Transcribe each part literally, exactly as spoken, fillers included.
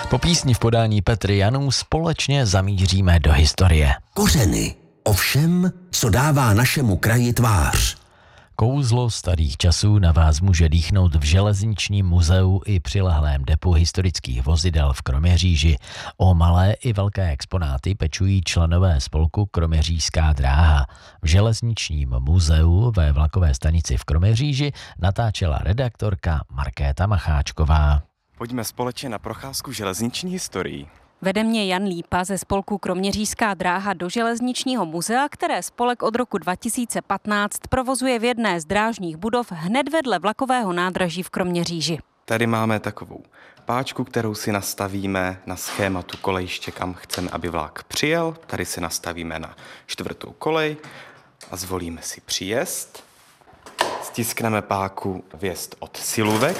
Po písni v podání Petry Janů společně zamíříme do historie. Kořeny. O všem, co dává našemu kraji tvář. Kouzlo starých časů na vás může dýchnout v železničním muzeu i přilehlém depu historických vozidel v Kroměříži. O malé i velké exponáty pečují členové spolku Kroměřížská dráha. V železničním muzeu ve vlakové stanici v Kroměříži natáčela redaktorka Markéta Macháčková. Pojďme společně na procházku železniční historií. Vede mě Jan Lípa ze spolku Kroměřížská dráha do železničního muzea, které spolek od roku dva tisíce patnáct provozuje v jedné z drážních budov hned vedle vlakového nádraží v Kroměříži. Tady máme takovou páčku, kterou si nastavíme na schématu kolejiště, kam chceme, aby vlak přijel. Tady si nastavíme na čtvrtou kolej a zvolíme si příjezd. Stiskneme páku vjezd od siluvek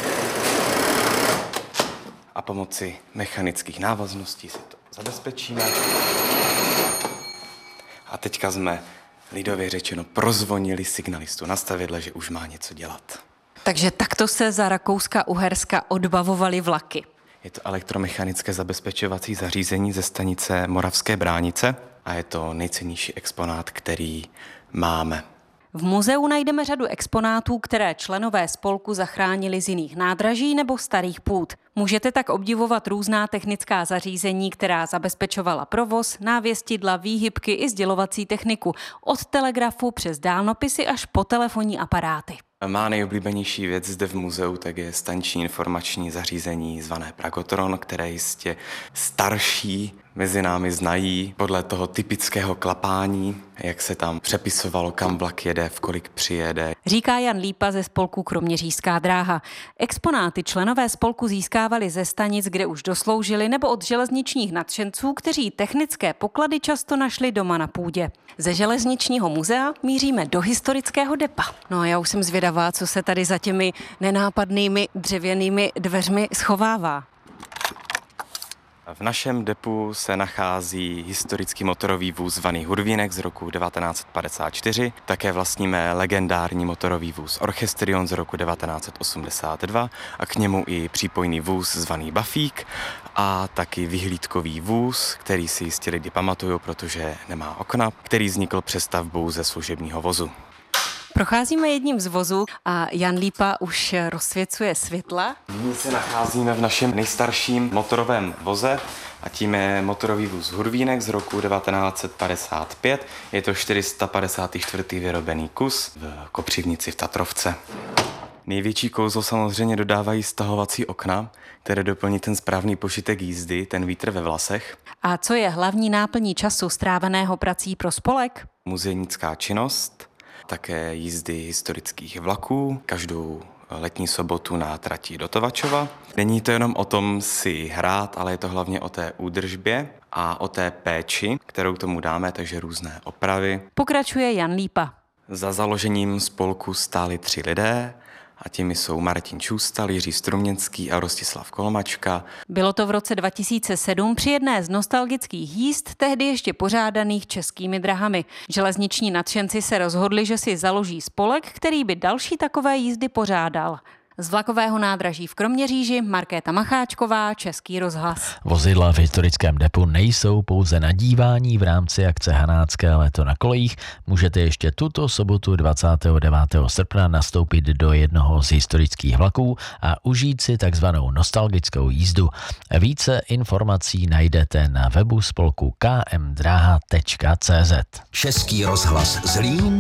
a pomocí mechanických návazností si to zabezpečíme. A teďka jsme lidově řečeno prozvonili signalistu na stavidle, že už má něco dělat. Takže takto se za Rakouska-Uherska odbavovaly vlaky. Je to elektromechanické zabezpečovací zařízení ze stanice Moravské Bránice a je to nejcennější exponát, který máme. V muzeu najdeme řadu exponátů, které členové spolku zachránili z jiných nádraží nebo starých půd. Můžete tak obdivovat různá technická zařízení, která zabezpečovala provoz, návěstidla, výhybky i sdělovací techniku. Od telegrafu přes dálnopisy až po telefonní aparáty. Má nejoblíbenější věc zde v muzeu, tak je staniční informační zařízení zvané Pragotron, které jistě starší mezi námi znají podle toho typického klapání, jak se tam přepisovalo, kam vlak jede, v kolik přijede. Říká Jan Lípa ze spolku Kroměřížská dráha. Exponáty členové spolku získávali ze stanic, kde už dosloužili, nebo od železničních nadšenců, kteří technické poklady často našli doma na půdě. Ze železničního muzea míříme do historického depa. No a já už jsem zvědavá, co se tady za těmi nenápadnými dřevěnými dveřmi schovává. V našem depu se nachází historický motorový vůz zvaný Hurvínek z roku devatenáct padesát čtyři. Také vlastníme legendární motorový vůz Orchestrion z roku devatenáct osmdesát dva a k němu i přípojný vůz zvaný Bafík a taky vyhlídkový vůz, který si jistě lidi pamatují, protože nemá okna, který vznikl přestavbou ze služebního vozu. Procházíme jedním z vozů a Jan Lípa už rozsvěcuje světla. Nyní se nacházíme v našem nejstarším motorovém voze a tím je motorový vůz Hurvínek z roku devatenáct padesát pět. Je to čtyři sta padesát čtyři vyrobený kus v Kopřivnici v Tatrovce. Největší kouzlo samozřejmě dodávají stahovací okna, které doplní ten správný pošitek jízdy, ten vítr ve vlasech. A co je hlavní náplní času stráveného prací pro spolek? Muzejnická činnost, také jízdy historických vlaků, každou letní sobotu na trati do Tovačova. Není to jenom o tom si hrát, ale je to hlavně o té údržbě a o té péči, kterou tomu dáme, takže různé opravy. Pokračuje Jan Lípa. Za založením spolku stáli tři lidé a těmi jsou Martin Čůstal, Jiří Struměnský a Rostislav Kolmačka. Bylo to v roce dva tisíce sedm při jedné z nostalgických jízd, tehdy ještě pořádaných Českými drahami. Železniční nadšenci se rozhodli, že si založí spolek, který by další takové jízdy pořádal. Z vlakového nádraží v Kroměříži Markéta Macháčková, Český rozhlas. Vozidla v historickém depu nejsou pouze na dívání v rámci akce Hanácké léto na kolejích. Můžete ještě tuto sobotu dvacátého devátého srpna nastoupit do jednoho z historických vlaků a užít si takzvanou nostalgickou jízdu. Více informací najdete na webu spolku k m dráha tečka cé zet. Český rozhlas Zlín